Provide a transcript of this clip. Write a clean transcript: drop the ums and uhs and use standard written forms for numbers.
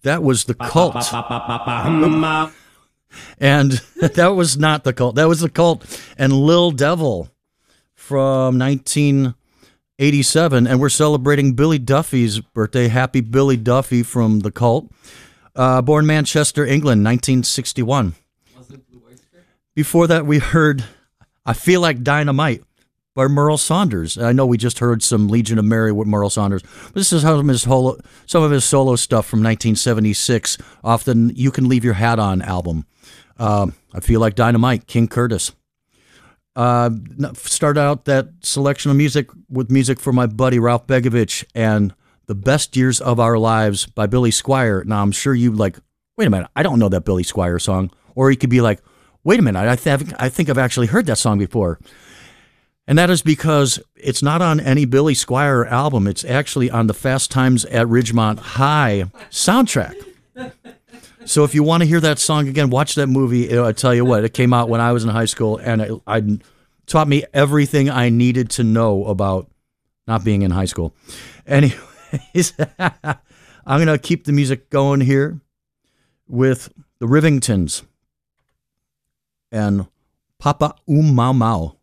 That was the Cult. And that was not the Cult. That was the Cult and Lil Devil from 1987. And we're celebrating Billy Duffy's birthday. Happy Billy Duffy from the Cult. Born Manchester, England, 1961. Before that, we heard I Feel Like Dynamite by Merle Saunders. I know we just heard some Legion of Mary with Merle Saunders, but this is some of his solo stuff from 1976 off the You Can Leave Your Hat On album. I Feel Like Dynamite, King Curtis. Started out that selection of music with music for my buddy Ralph Begovich and The Best Years of Our Lives by Billy Squier. Now, I'm sure you like, wait a minute, I don't know that Billy Squier song. Or you could be like, wait a minute, I think I've actually heard that song before. And that is because it's not on any Billy Squier album. It's actually on the Fast Times at Ridgemont High soundtrack. So if you want to hear that song again, watch that movie. I tell you what, it came out when I was in high school, and it taught me everything I needed to know about not being in high school. Anyways, I'm going to keep the music going here with the Rivingtons and Papa Mau Mau.